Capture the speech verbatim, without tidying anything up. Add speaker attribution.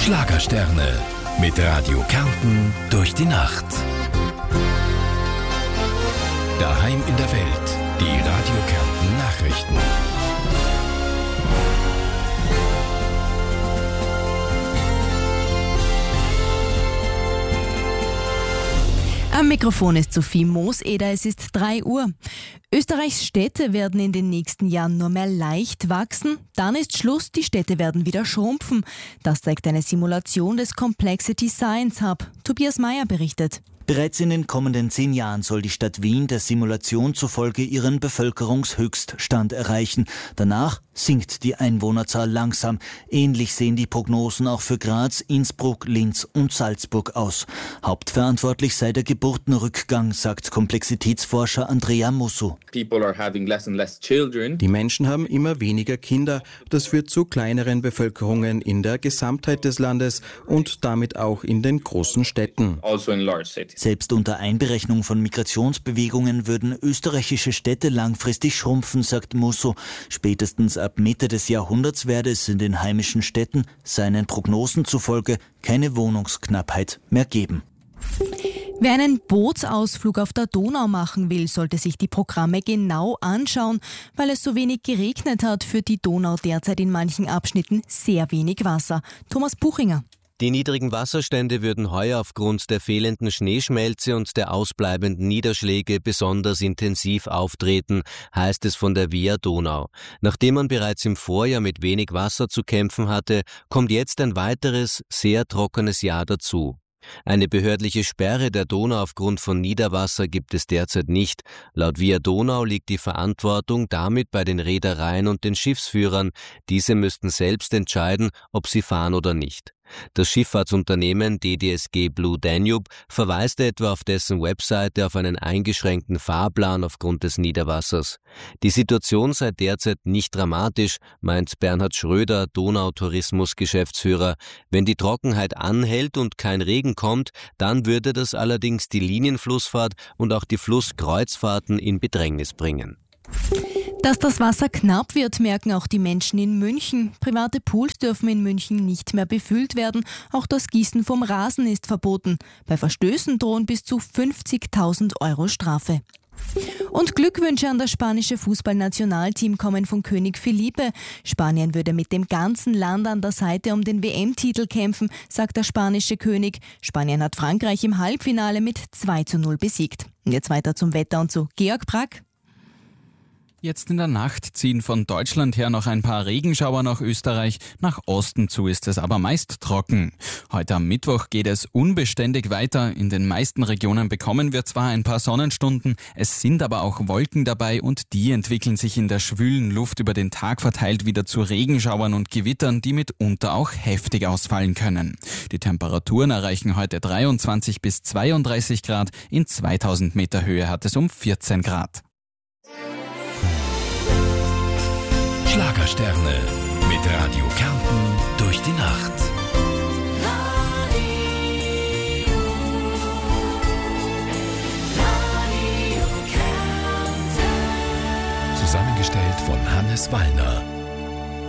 Speaker 1: Schlagersterne mit Radio Kärnten durch die Nacht. Daheim in der Welt, die Radio Kärnten Nachrichten.
Speaker 2: Am Mikrofon ist Sophie Mooseder, es ist drei Uhr. Österreichs Städte werden in den nächsten Jahren nur mehr leicht wachsen. Dann ist Schluss, die Städte werden wieder schrumpfen. Das zeigt eine Simulation des Complexity Science Hub. Tobias Meyer berichtet.
Speaker 3: Bereits in den kommenden zehn Jahren soll die Stadt Wien der Simulation zufolge ihren Bevölkerungshöchststand erreichen. Danach sinkt die Einwohnerzahl langsam. Ähnlich sehen die Prognosen auch für Graz, Innsbruck, Linz und Salzburg aus. Hauptverantwortlich sei der Geburtenrückgang, sagt Komplexitätsforscher Andrea Musso.
Speaker 4: People are having less and less children.
Speaker 5: Die Menschen haben immer weniger Kinder. Das führt zu kleineren Bevölkerungen in der Gesamtheit des Landes und damit auch in den großen Städten.
Speaker 4: Also in large cities.
Speaker 3: Selbst unter Einberechnung von Migrationsbewegungen würden österreichische Städte langfristig schrumpfen, sagt Musso. Spätestens ab Mitte des Jahrhunderts werde es in den heimischen Städten seinen Prognosen zufolge keine Wohnungsknappheit mehr geben.
Speaker 2: Wer einen Bootsausflug auf der Donau machen will, sollte sich die Programme genau anschauen. Weil es so wenig geregnet hat, führt die Donau derzeit in manchen Abschnitten sehr wenig Wasser. Thomas Buchinger.
Speaker 6: Die niedrigen Wasserstände würden heuer aufgrund der fehlenden Schneeschmelze und der ausbleibenden Niederschläge besonders intensiv auftreten, heißt es von der Via Donau. Nachdem man bereits im Vorjahr mit wenig Wasser zu kämpfen hatte, kommt jetzt ein weiteres, sehr trockenes Jahr dazu. Eine behördliche Sperre der Donau aufgrund von Niederwasser gibt es derzeit nicht. Laut Via Donau liegt die Verantwortung damit bei den Reedereien und den Schiffsführern. Diese müssten selbst entscheiden, ob sie fahren oder nicht. Das Schifffahrtsunternehmen D D S G Blue Danube verweist etwa auf dessen Webseite auf einen eingeschränkten Fahrplan aufgrund des Niederwassers. Die Situation sei derzeit nicht dramatisch, meint Bernhard Schröder, Donautourismus-Geschäftsführer. Wenn die Trockenheit anhält und kein Regen kommt, dann würde das allerdings die Linienflussfahrt und auch die Flusskreuzfahrten in Bedrängnis bringen.
Speaker 2: Dass das Wasser knapp wird, merken auch die Menschen in München. Private Pools dürfen in München nicht mehr befüllt werden. Auch das Gießen vom Rasen ist verboten. Bei Verstößen drohen bis zu fünfzigtausend Euro Strafe. Und Glückwünsche an das spanische Fußballnationalteam kommen von König Felipe. Spanien würde mit dem ganzen Land an der Seite um den W M-Titel kämpfen, sagt der spanische König. Spanien hat Frankreich im Halbfinale mit zwei zu null besiegt. Und jetzt weiter zum Wetter und zu Georg Brack.
Speaker 7: Jetzt in der Nacht ziehen von Deutschland her noch ein paar Regenschauer nach Österreich. Nach Osten zu ist es aber meist trocken. Heute am Mittwoch geht es unbeständig weiter. In den meisten Regionen bekommen wir zwar ein paar Sonnenstunden, es sind aber auch Wolken dabei und die entwickeln sich in der schwülen Luft über den Tag verteilt wieder zu Regenschauern und Gewittern, die mitunter auch heftig ausfallen können. Die Temperaturen erreichen heute dreiundzwanzig bis zweiunddreißig Grad. In zweitausend Meter Höhe hat es um vierzehn Grad.
Speaker 1: Schlagersterne mit Radio Kärnten durch die Nacht. Zusammengestellt von Hannes Wallner.